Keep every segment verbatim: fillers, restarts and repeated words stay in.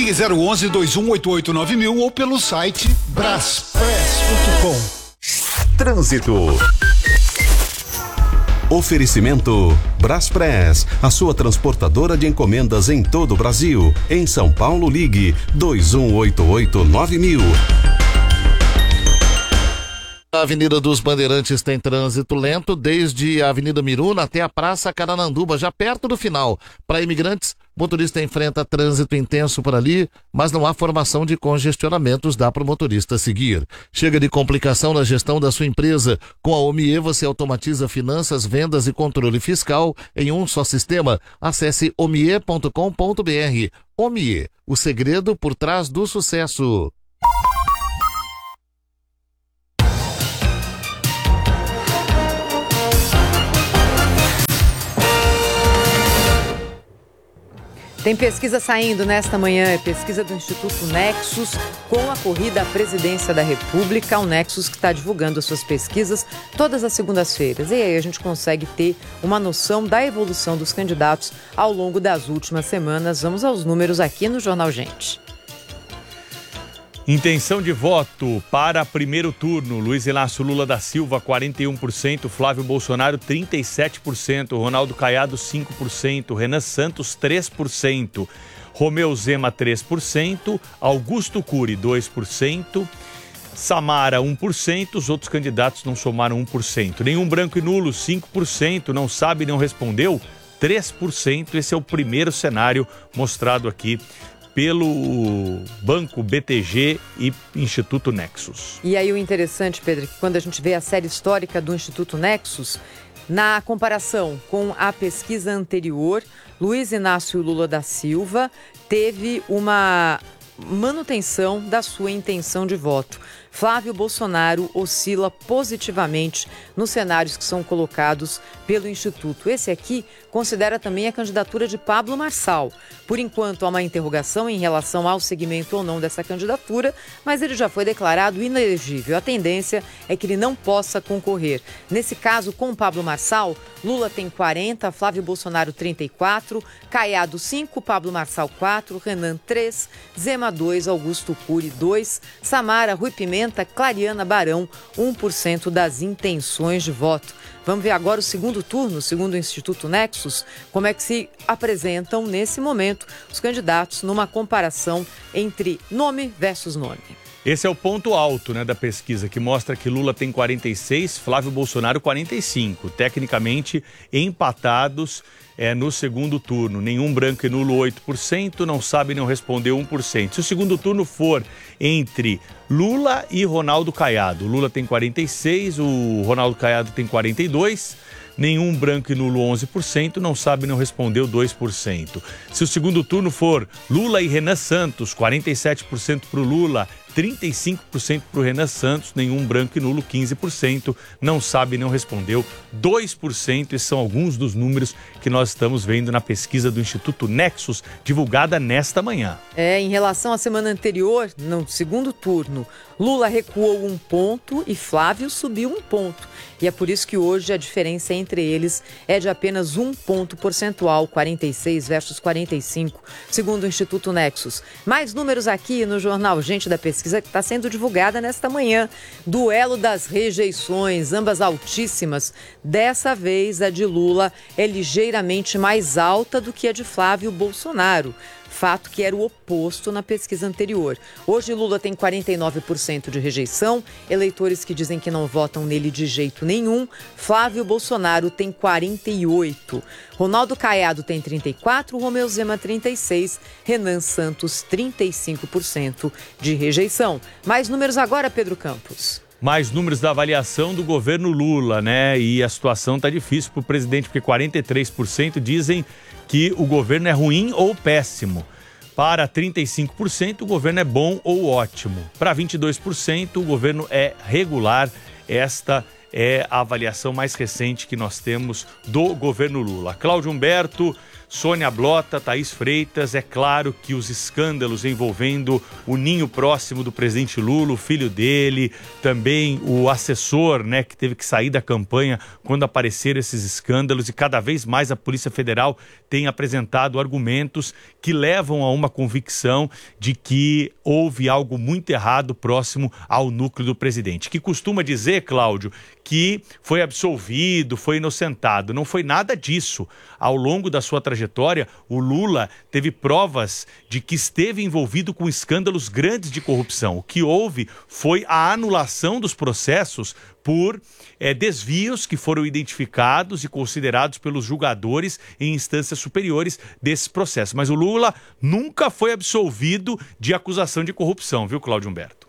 Ligue zero onze, dois um oito oito, nove mil ou pelo site braspress ponto com. Trânsito. Oferecimento Braspress, a sua transportadora de encomendas em todo o Brasil. Em São Paulo, ligue dois um oito oito, nove mil. A Avenida dos Bandeirantes tem trânsito lento desde a Avenida Miruna até a Praça Carananduba, já perto do final. Para imigrantes, motorista enfrenta trânsito intenso por ali, mas não há formação de congestionamentos, dá para o motorista seguir. Chega de complicação na gestão da sua empresa. Com a Omie você automatiza finanças, vendas e controle fiscal em um só sistema. Acesse omie ponto com ponto br. Omie, o segredo por trás do sucesso. Tem pesquisa saindo nesta manhã, é pesquisa do Instituto Nexus com a corrida à presidência da República. O Nexus que está divulgando as suas pesquisas todas as segundas-feiras. E aí a gente consegue ter uma noção da evolução dos candidatos ao longo das últimas semanas. Vamos aos números aqui no Jornal Gente. Intenção de voto para primeiro turno: Luiz Inácio Lula da Silva, quarenta e um por cento, Flávio Bolsonaro, trinta e sete por cento, Ronaldo Caiado, cinco por cento, Renan Santos, três por cento, Romeu Zema, três por cento, Augusto Cury, dois por cento, Samara, um por cento, os outros candidatos não somaram um por cento. Nenhum branco e nulo, cinco por cento, não sabe, não respondeu, três por cento. Esse é o primeiro cenário mostrado aqui pelo Banco B T G e Instituto Nexus. E aí o interessante, Pedro, é que quando a gente vê a série histórica do Instituto Nexus, na comparação com a pesquisa anterior, Luiz Inácio Lula da Silva teve uma manutenção da sua intenção de voto. Flávio Bolsonaro oscila positivamente nos cenários que são colocados pelo Instituto. Esse aqui considera também a candidatura de Pablo Marçal. Por enquanto, há uma interrogação em relação ao seguimento ou não dessa candidatura, mas ele já foi declarado inelegível. A tendência é que ele não possa concorrer. Nesse caso, com Pablo Marçal, Lula tem quarenta, Flávio Bolsonaro trinta e quatro, Caiado cinco, Pablo Marçal quatro, Renan três, Zema dois, Augusto Cury dois, Samara, Rui Pimenta, Clariana Barão, um por cento das intenções de voto. Vamos ver agora o segundo turno, segundo o Instituto Nexus, como é que se apresentam nesse momento os candidatos numa comparação entre nome versus nome. Esse é o ponto alto, né, da pesquisa, que mostra que Lula tem quarenta e seis, Flávio Bolsonaro quarenta e cinco, tecnicamente empatados é, no segundo turno. Nenhum branco e nulo, oito por cento, não sabe, não respondeu, um por cento. Se o segundo turno for entre Lula e Ronaldo Caiado, Lula tem quarenta e seis, o Ronaldo Caiado tem quarenta e dois, nenhum branco e nulo, onze por cento, não sabe, não respondeu, dois por cento. Se o segundo turno for Lula e Renan Santos, quarenta e sete por cento para o Lula, trinta e cinco por cento para o Renan Santos, nenhum branco e nulo, quinze por cento, não sabe, não respondeu, dois por cento. Esses são alguns dos números que nós estamos vendo na pesquisa do Instituto Nexus, divulgada nesta manhã. É, em relação à semana anterior, no segundo turno, Lula recuou um ponto e Flávio subiu um ponto. E é por isso que hoje a diferença entre eles é de apenas um ponto percentual, quarenta e seis versus quarenta e cinco, segundo o Instituto Nexus. Mais números aqui no Jornal Gente da Pesquisa que está sendo divulgada nesta manhã. Duelo das rejeições, ambas altíssimas. Dessa vez a de Lula é ligeiramente mais alta do que a de Flávio Bolsonaro. Fato que era o oposto na pesquisa anterior. Hoje Lula tem quarenta e nove por cento de rejeição, eleitores que dizem que não votam nele de jeito nenhum. Flávio Bolsonaro tem quarenta e oito. Ronaldo Caiado tem trinta e quatro, Romeu Zema trinta e seis, Renan Santos trinta e cinco por cento de rejeição. Mais números agora, Pedro Campos. Mais números da avaliação do governo Lula, né? E a situação está difícil para o presidente, porque quarenta e três por cento dizem que o governo é ruim ou péssimo. Para trinta e cinco por cento, o governo é bom ou ótimo. Para vinte e dois por cento, o governo é regular. Esta é a avaliação mais recente que nós temos do governo Lula. Cláudio Humberto, Sônia Blota, Thaís Freitas, é claro que os escândalos envolvendo o ninho próximo do presidente Lula, o filho dele, também o assessor, né, que teve que sair da campanha quando apareceram esses escândalos, e cada vez mais a Polícia Federal tem apresentado argumentos que levam a uma convicção de que houve algo muito errado próximo ao núcleo do presidente, que costuma dizer, Cláudio, que foi absolvido, foi inocentado. Não foi nada disso. Ao longo da sua trajetória, o Lula teve provas de que esteve envolvido com escândalos grandes de corrupção. O que houve foi a anulação dos processos por é, desvios que foram identificados e considerados pelos julgadores em instâncias superiores desses processos. Mas o Lula nunca foi absolvido de acusação de corrupção, viu, Cláudio Humberto?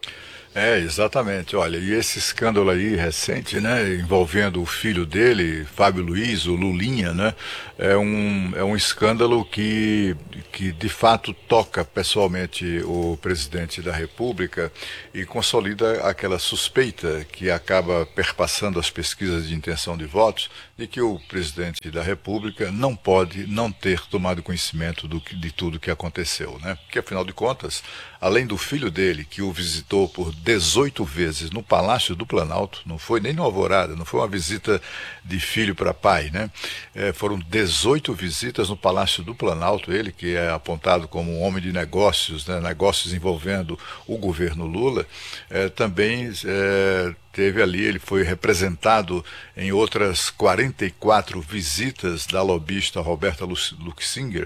É, exatamente. Olha, e esse escândalo aí recente, né, envolvendo o filho dele, Fábio Luiz, o Lulinha, né, é um, é um escândalo que, que de fato toca pessoalmente o presidente da República e consolida aquela suspeita que acaba perpassando as pesquisas de intenção de votos de que o presidente da República não pode não ter tomado conhecimento do que, de tudo que aconteceu, né? Porque, afinal de contas, além do filho dele, que o visitou por dezoito vezes no Palácio do Planalto, não foi nem no Alvorada, não foi uma visita de filho para pai, né? É, foram dezoito visitas no Palácio do Planalto, ele que é apontado como um homem de negócios, né? Negócios envolvendo o governo Lula, é, também é, teve ali, ele foi representado em outras quarenta e quatro visitas da lobista Roberta Luxinger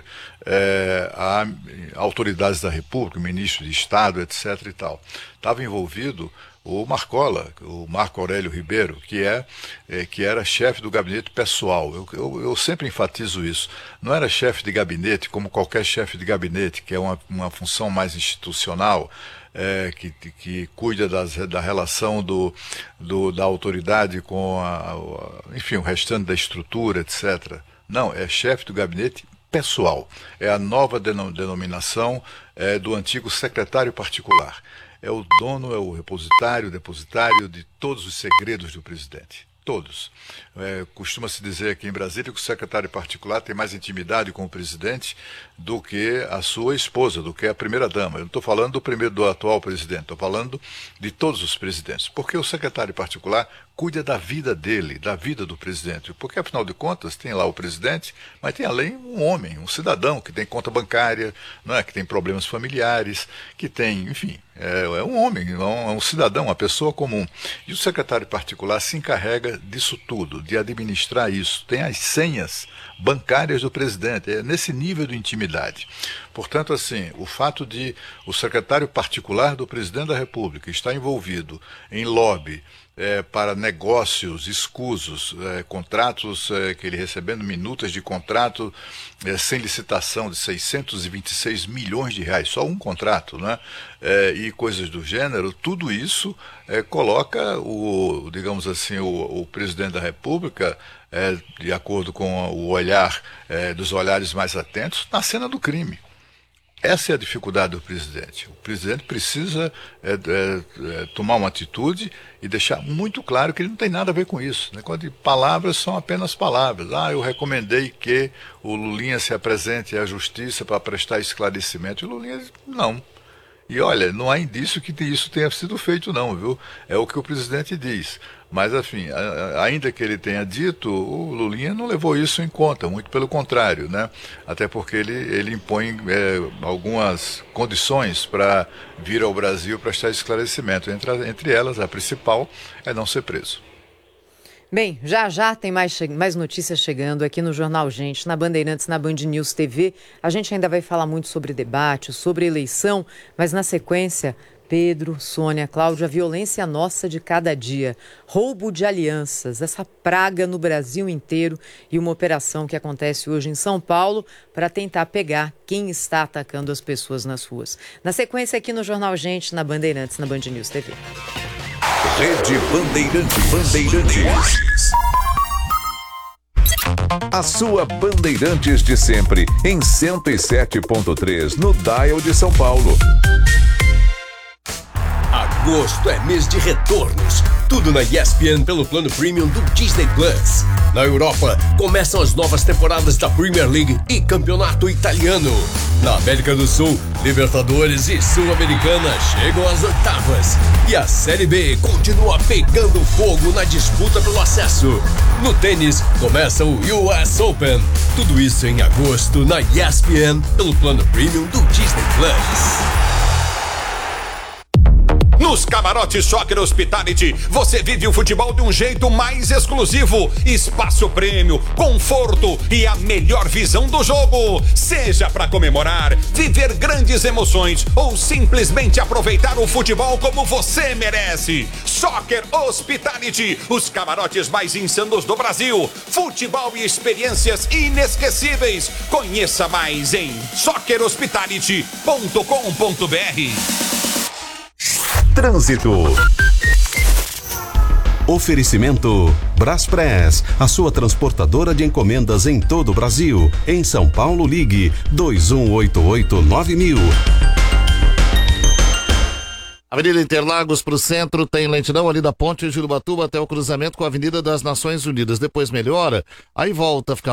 é, a autoridades da República, ministro de Estado, etc e tal. Estava envolvido o Marcola, o Marco Aurélio Ribeiro, que, é, é, que era chefe do gabinete pessoal. Eu, eu, eu sempre enfatizo isso. Não era chefe de gabinete como qualquer chefe de gabinete, que é uma, uma função mais institucional, É, que, que cuida das, da relação do, do, da autoridade com a, a, enfim, o restante da estrutura, etcétera. Não, é chefe do gabinete pessoal. É a nova denominação é, do antigo secretário particular. É o dono, é o repositário, o depositário de todos os segredos do presidente. Todos. É, costuma-se dizer aqui em Brasília que o secretário particular tem mais intimidade com o presidente do que a sua esposa, do que a primeira-dama. Eu não estou falando do primeiro do atual presidente, estou falando de todos os presidentes. Porque o secretário particular cuida da vida dele, da vida do presidente. Porque, afinal de contas, tem lá o presidente, mas tem além um homem, um cidadão que tem conta bancária, não é? Que tem problemas familiares, que tem, enfim, é, é um homem, é um, é um cidadão, uma pessoa comum. E o secretário particular se encarrega disso tudo, de administrar isso. Tem as senhas bancárias do presidente, é nesse nível de intimidade. Portanto, assim, o fato de o secretário particular do presidente da República estar envolvido em lobby É, para negócios escusos, é, contratos é, que ele recebendo minutas de contrato é, sem licitação de seiscentos e vinte e seis milhões de reais, só um contrato, né? É, e coisas do gênero, tudo isso é, coloca o, digamos assim, o, o presidente da República, é, de acordo com o olhar é, dos olhares mais atentos, na cena do crime. Essa é a dificuldade do presidente. O presidente precisa é, é, é, tomar uma atitude e deixar muito claro que ele não tem nada a ver com isso. Negócio de palavras são apenas palavras. Ah, eu recomendei que o Lulinha se apresente à justiça para prestar esclarecimento. E o Lulinha diz, não. E olha, não há indício que isso tenha sido feito não, viu? É o que o presidente diz. Mas, enfim, ainda que ele tenha dito, o Lulinha não levou isso em conta, muito pelo contrário, né? Até porque ele, ele impõe é, algumas condições para vir ao Brasil prestar esclarecimento. Entre, entre elas, a principal é não ser preso. Bem, já já tem mais, mais notícias chegando aqui no Jornal Gente, na Bandeirantes, na Band News T V. A gente ainda vai falar muito sobre debate, sobre eleição, mas na sequência, Pedro, Sônia, Cláudia, a violência nossa de cada dia, roubo de alianças, essa praga no Brasil inteiro e uma operação que acontece hoje em São Paulo para tentar pegar quem está atacando as pessoas nas ruas. Na sequência aqui no Jornal Gente, na Bandeirantes, na Band News T V. Rede Bandeirantes. Bandeirantes. A sua Bandeirantes de sempre, em cento e sete ponto três, no Dial de São Paulo. Agosto é mês de retornos. tudo na E S P N pelo plano Premium do Disney Plus. Na Europa, começam as novas temporadas da Premier League e Campeonato Italiano. Na América do Sul, Libertadores e Sul-Americana chegam às oitavas. E a Série B continua pegando fogo na disputa pelo acesso. No tênis, começa o U S Open. Tudo isso em agosto na E S P N pelo plano Premium do Disney Plus. Nos camarotes Soccer Hospitality, você vive o futebol de um jeito mais exclusivo. Espaço prêmio, conforto e a melhor visão do jogo. Seja para comemorar, viver grandes emoções ou simplesmente aproveitar o futebol como você merece. Soccer Hospitality, os camarotes mais insanos do Brasil. Futebol e experiências inesquecíveis. Conheça mais em soccer hospitality ponto com ponto b r. Trânsito. Oferecimento Braspress, a sua transportadora de encomendas em todo o Brasil. Em São Paulo, ligue dois um oito oito nove mil. Avenida Interlagos para o centro tem lentidão ali da Ponte Jurubatuba até o cruzamento com a Avenida das Nações Unidas. Depois melhora, aí volta a ficar